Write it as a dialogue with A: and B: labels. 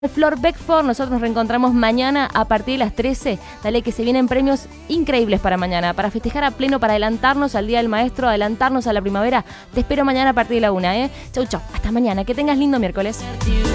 A: Flor Beckford, nosotros nos reencontramos mañana a partir de las 13. Dale que se vienen premios increíbles para mañana, para festejar a pleno, para adelantarnos al Día del Maestro, adelantarnos a la primavera. Te espero mañana a partir de la 1, Chau, chau. Hasta mañana. Que tengas lindo miércoles.